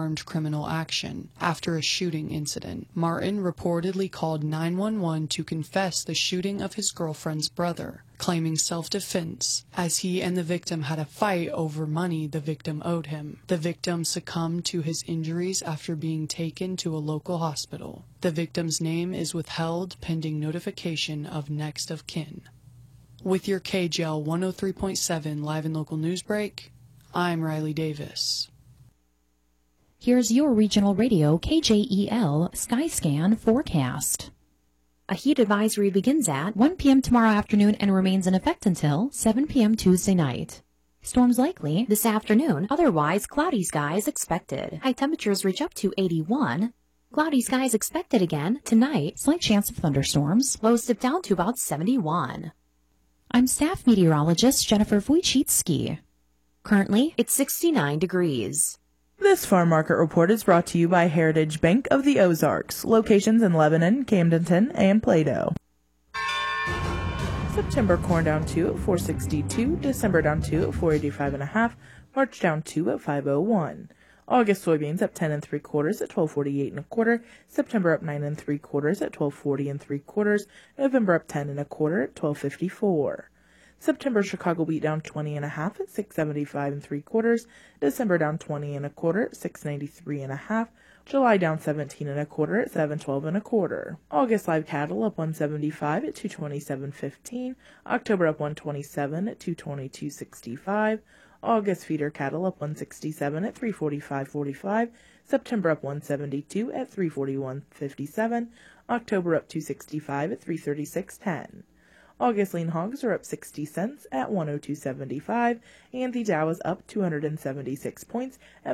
armed criminal action after a shooting incident. Martin reportedly called 911 to confess the shooting of his girlfriend's brother, claiming self-defense, as he and the victim had a fight over money the victim owed him. The victim succumbed to his injuries after being taken to a local hospital. The victim's name is withheld pending notification of next of kin. With your KJL 103.7 live and local news break, I'm Riley Davis. Here's your regional radio KJEL Skyscan forecast. A heat advisory begins at 1 p.m. tomorrow afternoon and remains in effect until 7 p.m. Tuesday night. Storms likely this afternoon, otherwise cloudy skies expected. High temperatures reach up to 81. Cloudy skies expected again tonight. Slight chance of thunderstorms. Lows dip down to about 71. I'm staff meteorologist Jennifer Wojcicki. Currently, it's 69 degrees. This farm market report is brought to you by Heritage Bank of the Ozarks, locations in Lebanon, Camdenton, and Plato. September corn down 2 at 462, December down 2 at 485.5, March down 2 at 501. August soybeans up 10 3/4 at 1248 1/4, September up 9 3/4 at 1240 3/4, November up 10 1/4 at 1254. September Chicago wheat down 20 1/2 at 675 3/4, December down 20 1/4 at 693 1/2, July down 17 1/4 at 712 1/4. August live cattle up 175 at 227.15, October up 127 at 222.65. August feeder cattle up 167 at 345.45, September up 172 at 341.57, October up 265 at 336.10. August lean hogs are up 60 cents at 102.75, and the Dow is up 276 points at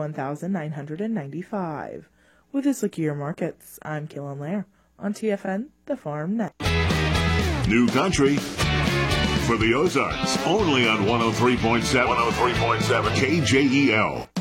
51,995. With this look at your markets, I'm Kaylin Lair on TFN, the Farm Net. New country for the Ozarks, only on 103.7 KJEL.